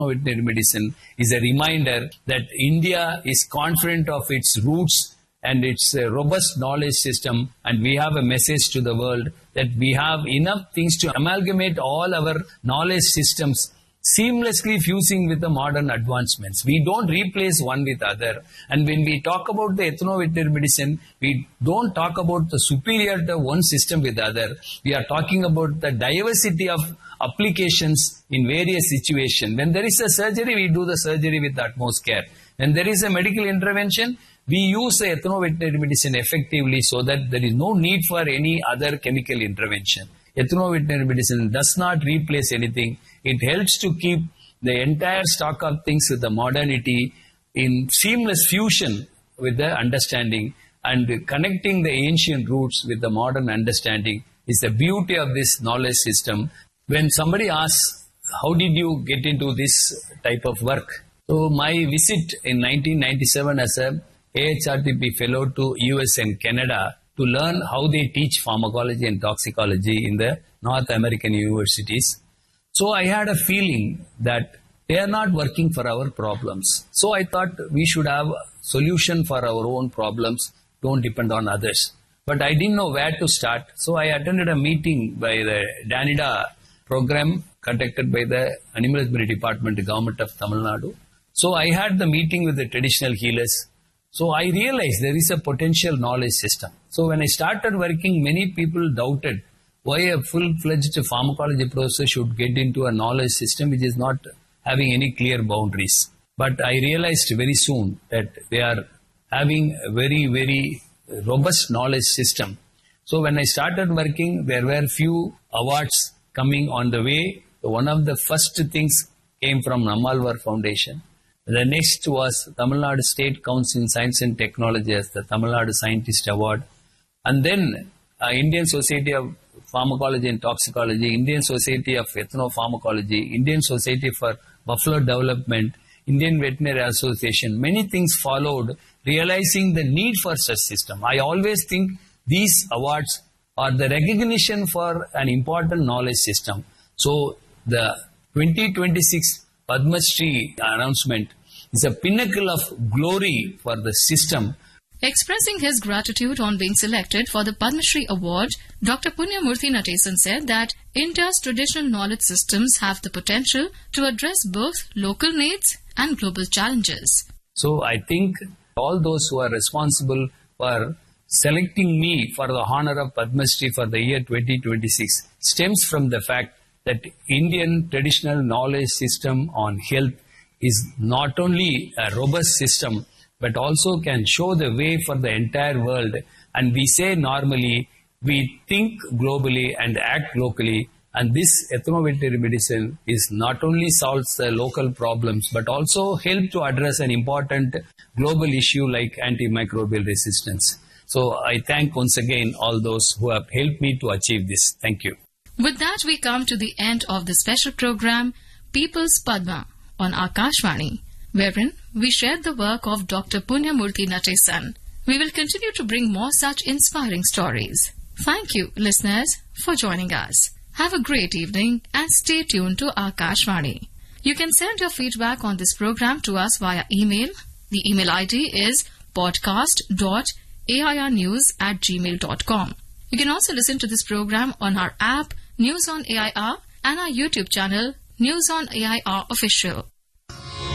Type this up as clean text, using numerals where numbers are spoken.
veterinary medicine is a reminder that India is confident of its roots and its robust knowledge system, and we have a message to the world that we have enough things to amalgamate all our knowledge systems, seamlessly fusing with the modern advancements. We don't replace one with other. And when we talk about the ethno-veterinary medicine, we don't talk about the superiority of one system with the other. We are talking about the diversity of applications in various situations. When there is a surgery, we do the surgery with the utmost care. When there is a medical intervention, we use the ethno-veterinary medicine effectively so that there is no need for any other chemical intervention. Ethno-veterinary medicine does not replace anything. It helps to keep the entire stock of things with the modernity in seamless fusion with the understanding, and connecting the ancient roots with the modern understanding is the beauty of this knowledge system. When somebody asks, how did you get into this type of work? So my visit in 1997 as a AHRTP fellow to US and Canada to learn how they teach pharmacology and toxicology in the North American universities. So I had a feeling that they are not working for our problems. So I thought we should have a solution for our own problems, don't depend on others. But I didn't know where to start. So I attended a meeting by the Danida program conducted by the Animal Husbandry Department, the Government of Tamil Nadu. So I had the meeting with the traditional healers. So I realized there is a potential knowledge system. So when I started working, many people doubted why a full-fledged pharmacology professor should get into a knowledge system which is not having any clear boundaries. But I realized very soon that they are having a very, very robust knowledge system. So when I started working, there were few awards coming on the way. One of the first things came from Nammalvar Foundation. The next was Tamil Nadu State Council in Science and Technology as the Tamil Nadu Scientist Award. And then Indian Society of Pharmacology and Toxicology, Indian Society of Ethnopharmacology, Indian Society for Buffalo Development, Indian Veterinary Association. Many things followed, realizing the need for such system. I always think these awards are the recognition for an important knowledge system. So the 2026 Padma Shri announcement is a pinnacle of glory for the system. Expressing his gratitude on being selected for the Padma Shri Award, Dr. Punyamurthy Natesan said that India's traditional knowledge systems have the potential to address both local needs and global challenges. So I think all those who are responsible for selecting me for the honor of Padma Shri for the year 2026 stems from the fact that Indian traditional knowledge system on health is not only a robust system, but also can show the way for the entire world. And we say normally, we think globally and act locally. And this ethno-veterinary medicine is not only solves the local problems, but also help to address an important global issue like antimicrobial resistance. So I thank once again all those who have helped me to achieve this. Thank you. With that, we come to the end of the special program, People's Padma, on Akashvani, wherein we shared the work of Dr. Punyamurthy Natesan. We will continue to bring more such inspiring stories. Thank you, listeners, for joining us. Have a great evening and stay tuned to Akashvani. You can send your feedback on this program to us via email. The email ID is podcast.airnews@gmail.com. You can also listen to this program on our app, News on AIR, and our YouTube channel, News on AIR Official.